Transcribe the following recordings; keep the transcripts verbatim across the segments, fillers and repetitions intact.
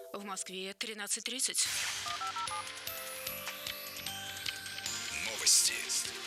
В Москве тринадцать тридцать. Новости.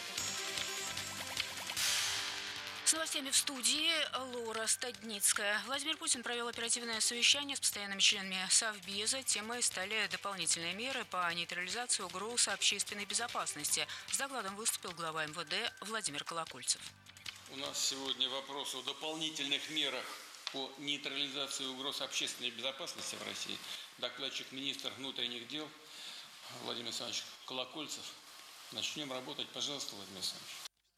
С новостями в студии Лора Стадницкая. Владимир Путин провел оперативное совещание с постоянными членами Совбеза. Темой стали дополнительные меры по нейтрализации угроз общественной безопасности. С докладом выступил глава эм вэ дэ Владимир Колокольцев. У нас сегодня вопрос о дополнительных мерах по нейтрализации угроз общественной безопасности в России. Докладчик министр внутренних дел Владимир Александрович Колокольцев. Начнем работать. Пожалуйста, Владимир Александрович.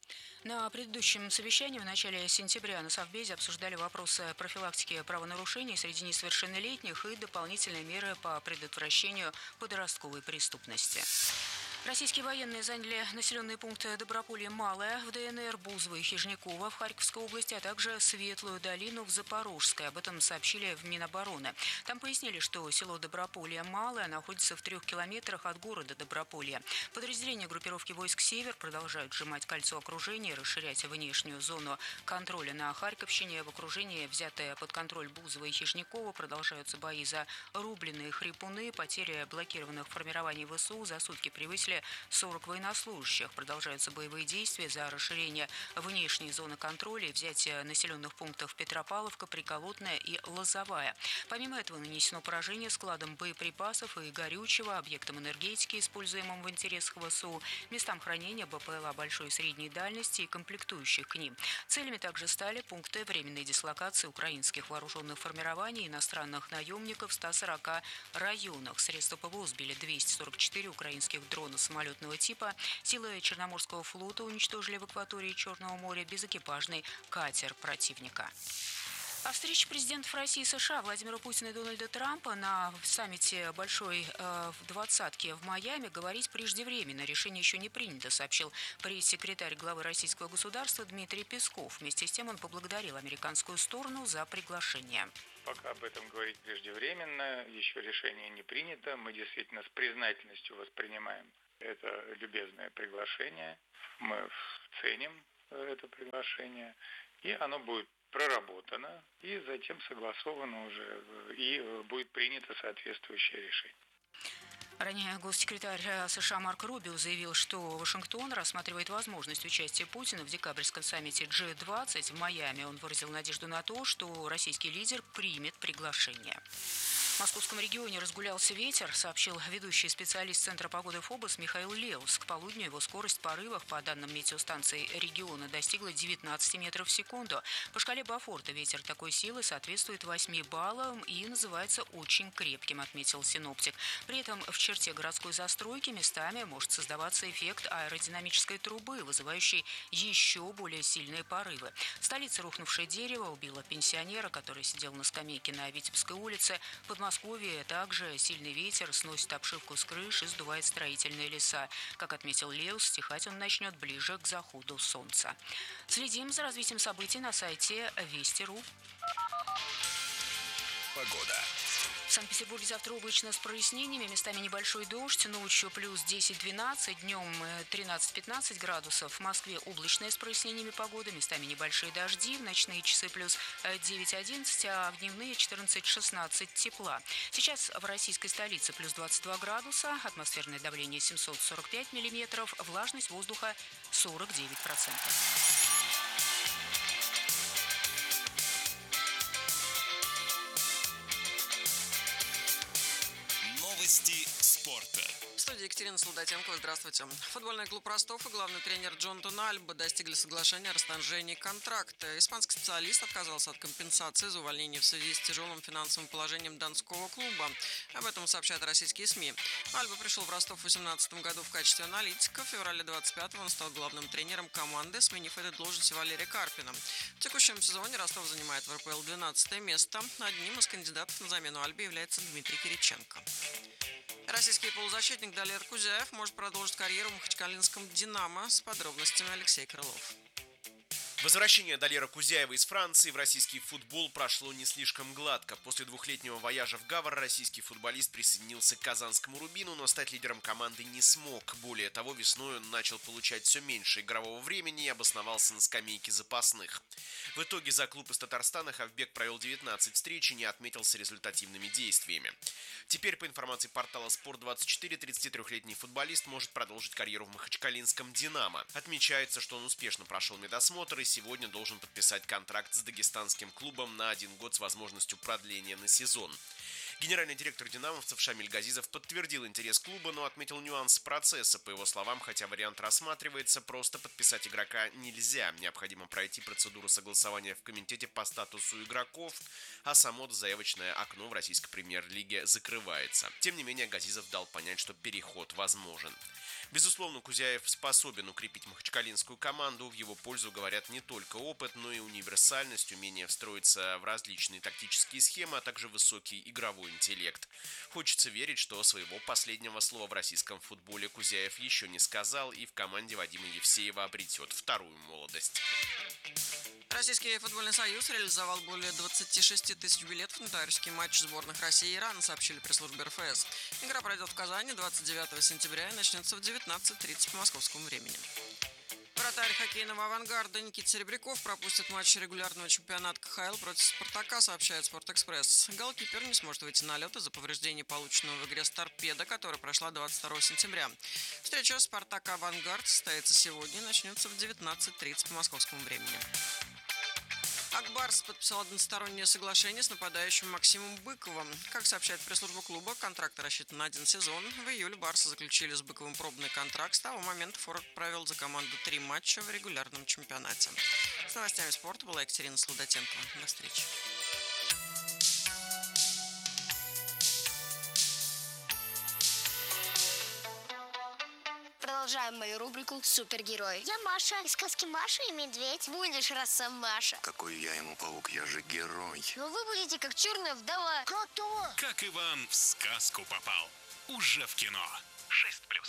На предыдущем совещании в начале сентября на Совбезе обсуждали вопросы профилактики правонарушений среди несовершеннолетних и дополнительные меры по предотвращению подростковой преступности. Российские военные заняли населенные пункты Доброполье Малое в дэ эн эр, Бузово и Хижняково в Харьковской области, а также Светлую долину в Запорожской. Об этом сообщили в Минобороны. Там пояснили, что село Доброполье Малое находится в трех километрах от города Доброполье. Подразделения группировки войск «Север» продолжают сжимать кольцо окружения и расширять внешнюю зону контроля на Харьковщине. В окружении, взятые под контроль Бузово и Хижняково, продолжаются бои за Рубленые и Хрипуны. Потери блокированных формирований вэ эс у за сутки превысили сорок военнослужащих. Продолжаются боевые действия за расширение внешней зоны контроля и взятие населенных пунктов Петропавловка, Приколотная и Лозовая. Помимо этого нанесено поражение складам боеприпасов и горючего, объектам энергетики, используемым в интересах вэ эс у, местам хранения бэ пэ эл а большой и средней дальности и комплектующих к ним. Целями также стали пункты временной дислокации украинских вооруженных формирований и иностранных наемников в ста сорока районах. Средства пэ вэ о сбили двести сорок четыре украинских дрона самолетного типа. Силы Черноморского флота уничтожили в акватории Черного моря безэкипажный катер противника. О встрече президентов России и США Владимира Путина и Дональда Трампа на саммите Большой э, двадцатки в Майами говорить преждевременно. Решение еще не принято, сообщил пресс-секретарь главы российского государства Дмитрий Песков. Вместе с тем он поблагодарил американскую сторону за приглашение. Пока об этом говорить преждевременно, еще решение не принято. Мы действительно с признательностью воспринимаем это любезное приглашение. Мы ценим это приглашение, и оно будет проработано и затем согласовано уже, и будет принято соответствующее решение. Ранее госсекретарь США Марк Рубио заявил, что Вашингтон рассматривает возможность участия Путина в декабрьском саммите джи двадцать в Майами. Он выразил надежду на то, что российский лидер примет приглашение. В московском регионе разгулялся ветер, сообщил ведущий специалист Центра погоды ФОБОС Михаил Леус. К полудню его скорость порывов, по данным метеостанции региона, достигла девятнадцать метров в секунду. По шкале Бафорта ветер такой силы соответствует восьми баллам и называется очень крепким, отметил синоптик. При этом в черте городской застройки местами может создаваться эффект аэродинамической трубы, вызывающий еще более сильные порывы. В столице рухнувшее дерево убило пенсионера, который сидел на скамейке на Витебской улице. В Подмосковье также сильный ветер сносит обшивку с крыш и сдувает строительные леса. Как отметил Леус, стихать он начнет ближе к заходу солнца. Следим за развитием событий на сайте Вести точка ру. Погода. В Санкт-Петербурге завтра облачно с прояснениями, местами небольшой дождь, ночью плюс десять-двенадцать, днем тринадцать-пятнадцать градусов. В Москве облачная с прояснениями погода, местами небольшие дожди, в ночные часы плюс девять-одиннадцать, а в дневные четырнадцать-шестнадцать тепла. Сейчас в российской столице плюс двадцать два градуса, атмосферное давление семьсот сорок пять миллиметров, влажность воздуха сорок девять процентов. Новости спорта. В студии Екатерина Солдатенко. Здравствуйте. Футбольный клуб Ростов и главный тренер Джонатан Альба достигли соглашения о расторжении контракта. Испанский специалист отказался от компенсации за увольнение в связи с тяжелым финансовым положением донского клуба. Об этом сообщают российские СМИ. Альба пришел в Ростов в две тысячи восемнадцатом году в качестве аналитика. В феврале двадцать пятого он стал главным тренером команды, сменив эту должность Валерия Карпина. В текущем сезоне Ростов занимает в эр пэ эл двенадцатое место. Одним из кандидатов на замену Альбе является Дмитрий Кириченко. Российский полузащитник Далер Кузяев может продолжить карьеру в махачкалинском «Динамо». С подробностями Алексей Крылов. Возвращение Далера Кузяева из Франции в российский футбол прошло не слишком гладко. После двухлетнего вояжа в Гавр российский футболист присоединился к казанскому «Рубину», но стать лидером команды не смог. Более того, весной он начал получать все меньше игрового времени и обосновался на скамейке запасных. В итоге за клуб из Татарстана Хавбек провел девятнадцать встреч и не отметился результативными действиями. Теперь, по информации портала спорт двадцать четыре, тридцатитрёхлетний футболист может продолжить карьеру в махачкалинском «Динамо». Отмечается, что он успешно прошел медосмотр и сегодня должен подписать контракт с дагестанским клубом на один год с возможностью продления на сезон. Генеральный директор «Динамовцев» Шамиль Газизов подтвердил интерес клуба, но отметил нюанс процесса. По его словам, хотя вариант рассматривается, просто подписать игрока нельзя. Необходимо пройти процедуру согласования в комитете по статусу игроков, а само заявочное окно в российской премьер-лиге закрывается. Тем не менее, Газизов дал понять, что переход возможен. Безусловно, Кузяев способен укрепить махачкалинскую команду. В его пользу говорят не только опыт, но и универсальность, умение встроиться в различные тактические схемы, а также высокий игровой интеллект. Хочется верить, что своего последнего слова в российском футболе Кузяев еще не сказал и в команде Вадима Евсеева обретет вторую молодость. Российский футбольный союз реализовал более двадцати шести тысяч билетов на товарищеский матч сборных России и Ирана, сообщили пресс-службе эр эф эс. Игра пройдет в Казани двадцать девятого сентября и начнется в девятнадцать тридцать по московскому времени. Вратарь хоккейного «Авангарда» Никита Серебряков пропустит матч регулярного чемпионата ка ха эл против «Спартака», сообщает «Спортэкспресс». Голкипер не сможет выйти на лед из-за повреждения, полученного в игре с «Торпедо», которая прошла двадцать второго сентября. Встреча «Спартак-Авангард» состоится сегодня и начнется в девятнадцать тридцать по московскому времени. ак Барс подписал одностороннее соглашение с нападающим Максимом Быковым. Как сообщает пресс-служба клуба, контракт рассчитан на один сезон. В июле Барсы заключили с Быковым пробный контракт. С того момента форвард провел за команду три матча в регулярном чемпионате. С новостями спорта была Екатерина Слудотенко. До встречи. Продолжаем мою рубрику «Супергерой». Я Маша из сказки «Маша и медведь». Будешь Росомаша. Какой я ему паук, я же герой. Но вы будете как черная вдова. Кто? Как Иван в сказку попал. Уже в кино. шесть плюс.